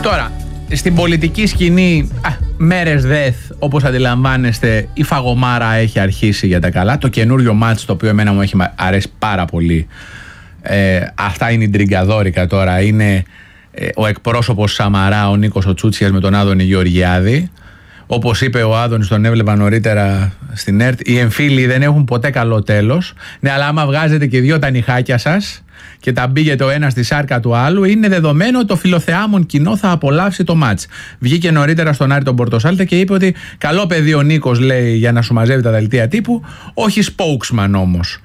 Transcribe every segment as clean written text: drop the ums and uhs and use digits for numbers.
Τώρα, στην πολιτική σκηνή, μέρες δεθ, όπως αντιλαμβάνεστε, η φαγωμάρα έχει αρχίσει για τα καλά. Το καινούριο μάτς, το οποίο εμένα μου έχει αρέσει πάρα πολύ, αυτά είναι η ντριγκαδόρικα τώρα, είναι ο εκπρόσωπος Σαμαρά, ο Νίκος ο Τσούτσιας με τον Άδωνη Γεωργιάδη. Όπως είπε ο Άδωνης, τον έβλεπα νωρίτερα στην ΕΡΤ, οι εμφύλοι δεν έχουν ποτέ καλό τέλος. Ναι, αλλά άμα βγάζετε και δύο τα νυχάκια σας και τα μπήγετε ο ένας στη σάρκα του άλλου, είναι δεδομένο ότι το φιλοθεάμον κοινό θα απολαύσει το μάτς. Βγήκε νωρίτερα στον Άρη τον Πορτοσάλτε και είπε ότι καλό παιδί ο Νίκος, λέει, για να σου μαζεύει τα δελτία τύπου, όχι spokesman όμως.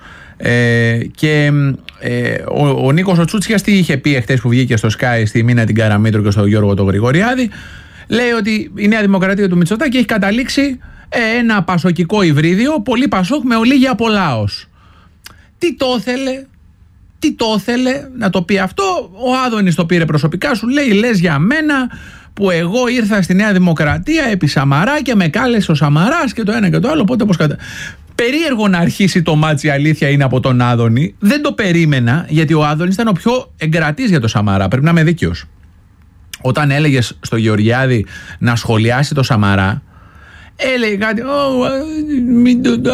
Ο Νίκος ο Τσούτσιας τι είχε πει εχθές που βγήκε στο Sky στη Μίνα την Καραμήτρο και στο Γιώργο τον Γρηγοριάδη? Λέει ότι η Νέα Δημοκρατία του Μητσοτάκη έχει καταλήξει ένα πασοκικό υβρίδιο, πολύ πασόκ με ολίγη απολάος. Τι το ήθελε να το πει αυτό? Ο Άδωνης το πήρε προσωπικά, σου λέει, λες για μένα που εγώ ήρθα στη Νέα Δημοκρατία επί Σαμαρά και με κάλεσε ο Σαμαράς και το ένα και το άλλο, οπότε όπως περίεργο να αρχίσει το μάτσι, η αλήθεια είναι, από τον Άδωνη. Δεν το περίμενα, γιατί ο Άδωνης ήταν ο πιο εγκρατής για το Σαμαρά, πρέπει να είμαι δίκαιος. Όταν έλεγες στο Γεωργιάδη να σχολιάσει το Σαμαρά, έλεγε κάτι, μην το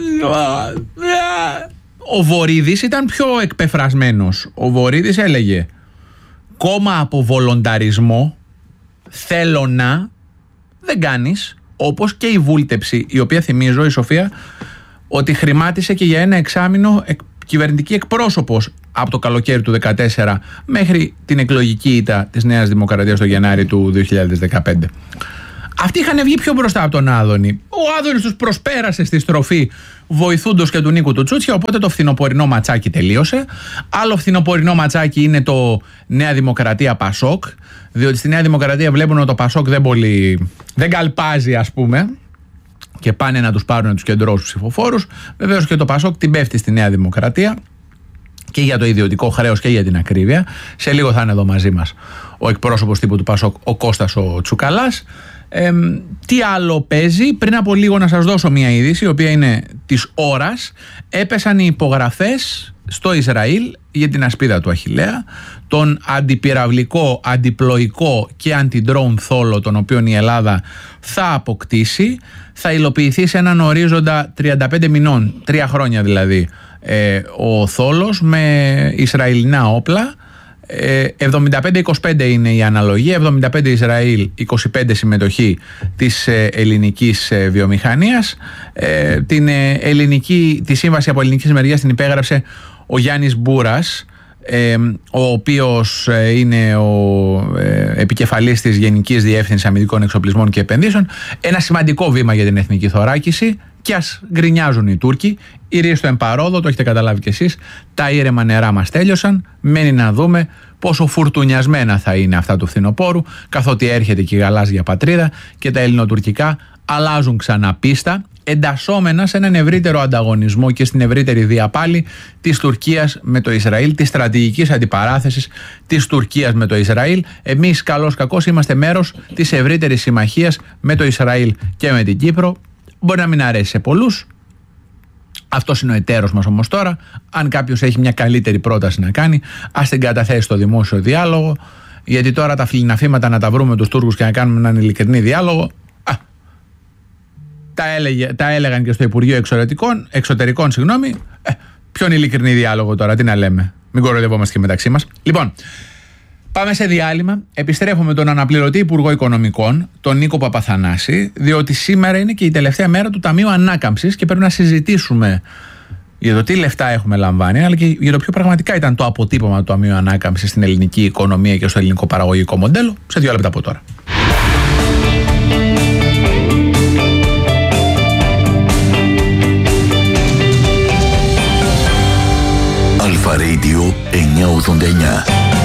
ο Βορίδης ήταν πιο εκπεφρασμένος. Ο Βορίδης έλεγε κόμμα από βολονταρισμό, θέλω να, δεν κάνεις. Όπως και η βούλτεψη, η οποία, θυμίζω, η Σοφία, ότι χρημάτισε και για ένα εξάμηνο κυβερνητική εκπρόσωπος από το καλοκαίρι του 2014 μέχρι την εκλογική ήττα της Νέας Δημοκρατίας το Γενάρη του 2015. Αυτοί είχαν βγει πιο μπροστά από τον Άδωνη. Ο Άδωνης τους προσπέρασε στη στροφή βοηθούντος και του Νίκου του Τσούτσια, οπότε το φθινοπορεινό ματσάκι τελείωσε. Άλλο φθινοπορεινό ματσάκι είναι το Νέα Δημοκρατία Πασόκ, διότι στη Νέα Δημοκρατία βλέπουν ότι το Πασόκ δεν καλπάζει, ας πούμε, και πάνε να τους πάρουν τους κεντρώους ψηφοφόρους. Βεβαίως και το Πασόκ την πέφτει στη Νέα Δημοκρατία και για το ιδιωτικό χρέος και για την ακρίβεια. Σε λίγο θα είναι εδώ μαζί μας ο εκπρόσωπος τύπου του Πασόκ, ο Κώστας ο Τσουκαλάς. Τι άλλο παίζει? Πριν από λίγο να σας δώσω μια είδηση, η οποία είναι της ώρας. Έπεσαν οι υπογραφές στο Ισραήλ για την ασπίδα του Αχιλλέα, τον αντιπυραυλικό, αντιπλοϊκό και αντιντρόουν θόλο, τον οποίον η Ελλάδα θα αποκτήσει. Θα υλοποιηθεί σε έναν ορίζοντα 35 μηνών, 3 χρόνια δηλαδή, ο θόλος με Ισραηλινά όπλα. 75-25 είναι η αναλογία, 75 Ισραήλ, 25 συμμετοχή της ελληνικής βιομηχανίας. Τη σύμβαση από ελληνικής μεριάς την υπέγραψε ο Γιάννης Μπούρας, ο οποίος είναι ο επικεφαλής της Γενικής Διεύθυνσης Αμυντικών Εξοπλισμών και Επενδύσεων. Ένα σημαντικό βήμα για την εθνική θωράκιση. Κι ας γκρινιάζουν οι Τούρκοι, η ρίση στο εμπαρόδο, το έχετε καταλάβει κι εσείς, τα ήρεμα νερά μας τέλειωσαν. Μένει να δούμε πόσο φουρτουνιασμένα θα είναι αυτά του φθινοπόρου, καθότι έρχεται και η γαλάζια πατρίδα και τα ελληνοτουρκικά αλλάζουν ξανά πίστα, εντασσόμενα σε έναν ευρύτερο ανταγωνισμό και στην ευρύτερη διαπάλη της Τουρκίας με το Ισραήλ, της στρατηγικής αντιπαράθεσης της Τουρκίας με το Ισραήλ. Εμείς, καλώς κακώς, είμαστε μέρος της ευρύτερης συμμαχίας με το Ισραήλ και με την Κύπρο. Μπορεί να μην αρέσει σε πολλούς. Αυτός είναι ο εταίρος μας όμως τώρα. Αν κάποιος έχει μια καλύτερη πρόταση να κάνει, ας την καταθέσει στο δημόσιο διάλογο. Γιατί τώρα τα φιλιναφήματα να τα βρούμε τους Τούρκους και να κάνουμε έναν ειλικρινή διάλογο, τα έλεγαν και στο Υπουργείο Εξωτερικών. Ποιον ειλικρινή διάλογο τώρα, τι να λέμε? Μην κοροϊδευόμαστε και μεταξύ μας. Λοιπόν, πάμε σε διάλειμμα. Επιστρέφουμε με τον αναπληρωτή Υπουργό Οικονομικών, τον Νίκο Παπαθανάση, διότι σήμερα είναι και η τελευταία μέρα του Ταμείου Ανάκαμψης και πρέπει να συζητήσουμε για το τι λεφτά έχουμε λαμβάνει, αλλά και για το ποιο πραγματικά ήταν το αποτύπωμα του Ταμείου Ανάκαμψης στην ελληνική οικονομία και στο ελληνικό παραγωγικό μοντέλο. Σε 2 λεπτά από τώρα. Αλφα Radio 989.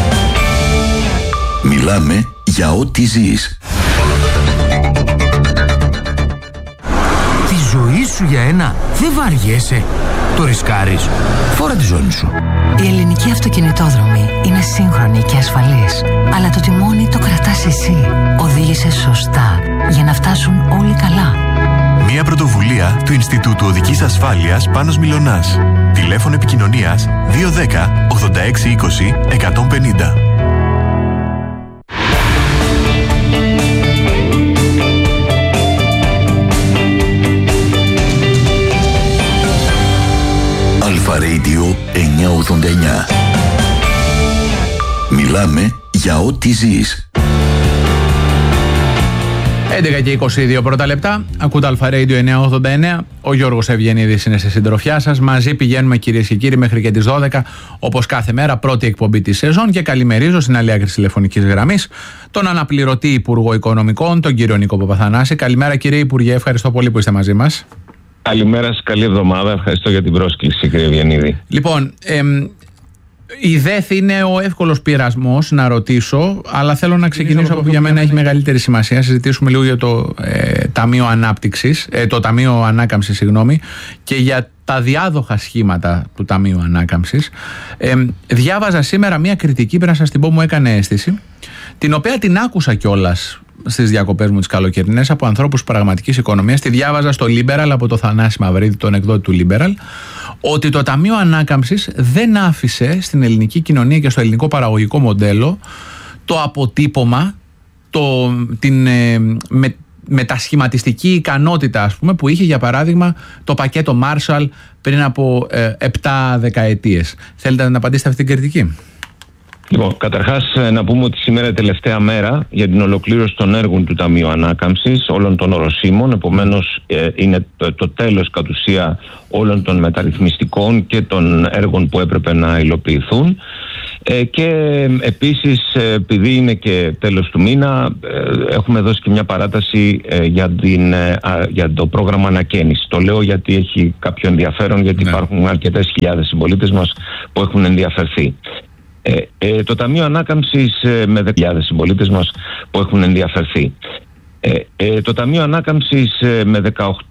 Μιλάμε για ό,τι ζεις. Τη ζωή σου για ένα δεν βαριέσαι? Το ρισκάρεις? Φόρα τη ζώνη σου. Η ελληνική αυτοκινητόδρομη είναι σύγχρονη και ασφαλής, αλλά το τιμόνι το κρατάς εσύ. Οδήγησε σωστά για να φτάσουν όλοι καλά. Μια πρωτοβουλία του Ινστιτούτου Οδικής Ασφάλειας Πάνος Μιλωνάς. Τηλέφωνο επικοινωνίας 210 86 20 150. Μιλάμε για ό,τι ζεις. 11 και 22 πρώτα λεπτά. Ακούτε Αλφα Radio 989. Ο Γιώργος Ευγενίδης είναι στη συντροφιά σας. Μαζί πηγαίνουμε, κυρίες και κύριοι, μέχρι και τις 12. Όπως κάθε μέρα, πρώτη εκπομπή της σεζόν. Και καλημερίζω στην άλλη άκρη της τηλεφωνικής γραμμής τον αναπληρωτή Υπουργό Οικονομικών, τον κύριο Νίκο Παπαθανάση. Καλημέρα, κύριε Υπουργέ. Ευχαριστώ πολύ που είστε μαζί μας. Καλημέρα σας, καλή εβδομάδα. Ευχαριστώ για την πρόσκληση, κύριε Ευγενίδη. Λοιπόν, η ΔΕΘ είναι ο εύκολος πειρασμός να ρωτήσω, αλλά θέλω να ξεκινήσω από που για μένα έχει μεγαλύτερη σημασία. Συζητήσουμε λίγο για το Ταμείο Ανάπτυξης, το Ταμείο Ανάκαμψης, συγγνώμη, και για τα διάδοχα σχήματα του Ταμείου Ανάκαμψης. Διάβαζα σήμερα μια κριτική, πρέπει να σας την πω, μου έκανε αίσθηση, την οποία την άκουσα κιόλας στις διακοπές μου τις καλοκαιρινές από ανθρώπους πραγματικής οικονομίας. Τη διάβαζα στο Liberal από το Θανάση Μαυρίδη, τον εκδότη του Liberal, ότι το Ταμείο Ανάκαμψης δεν άφησε στην ελληνική κοινωνία και στο ελληνικό παραγωγικό μοντέλο το αποτύπωμα, την μετασχηματιστική ικανότητα, ας πούμε, που είχε για παράδειγμα το πακέτο Marshall πριν από 7 δεκαετίες. Θέλετε να απαντήσετε αυτή την κριτική? Λοιπόν, καταρχάς να πούμε ότι σήμερα είναι τελευταία μέρα για την ολοκλήρωση των έργων του Ταμείου Ανάκαμψης, όλων των οροσίμων. Επομένως, είναι το τέλος κατ' ουσία όλων των μεταρρυθμιστικών και των έργων που έπρεπε να υλοποιηθούν. Και επίσης, επειδή είναι και τέλος του μήνα, έχουμε δώσει και μια παράταση για το πρόγραμμα ανακαίνησης. Το λέω γιατί έχει κάποιο ενδιαφέρον, γιατί υπάρχουν αρκετές χιλιάδες συμπολίτες μας που έχουν ενδιαφερθεί. Το Ταμείο Ανάκαμψης με 10.000 συμπολίτες μας που έχουν ενδιαφερθεί. Το Ταμείο Ανάκαμψης με 18